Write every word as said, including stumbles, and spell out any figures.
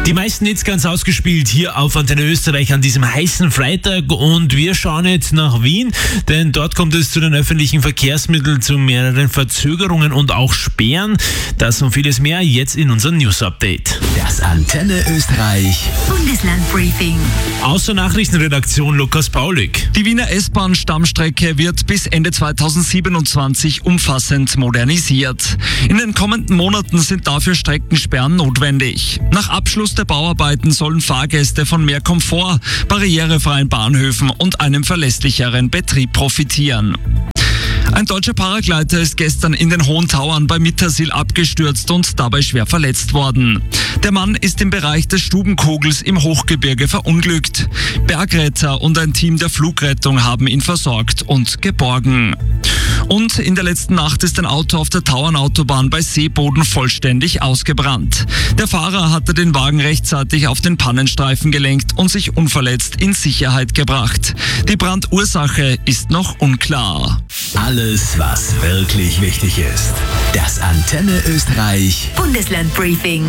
Die meisten Hits ganz ausgespielt hier auf Antenne Österreich an diesem heißen Freitag, und wir schauen jetzt nach Wien, denn dort kommt es zu den öffentlichen Verkehrsmitteln zu mehreren Verzögerungen und auch Sperren. Das und vieles mehr jetzt in unserem News-Update. Das Antenne Österreich Bundeslandbriefing. Aus der Nachrichtenredaktion Lukas Paulik. Die Wiener S-Bahn-Stammstrecke wird bis Ende zweitausendsiebenundzwanzig umfassend modernisiert. In den kommenden Monaten sind dafür Streckensperren notwendig. Nach Abschluss der Bauarbeiten sollen Fahrgäste von mehr Komfort, barrierefreien Bahnhöfen und einem verlässlicheren Betrieb profitieren. Ein deutscher Paragleiter ist gestern in den Hohen Tauern bei Mittersill abgestürzt und dabei schwer verletzt worden. Der Mann ist im Bereich des Stubenkogels im Hochgebirge verunglückt. Bergretter und ein Team der Flugrettung haben ihn versorgt und geborgen. Und in der letzten Nacht ist ein Auto auf der Tauernautobahn bei Seeboden vollständig ausgebrannt. Der Fahrer hatte den Wagen rechtzeitig auf den Pannenstreifen gelenkt und sich unverletzt in Sicherheit gebracht. Die Brandursache ist noch unklar. Alles, was wirklich wichtig ist. Das Antenne Österreich Bundeslandbriefing.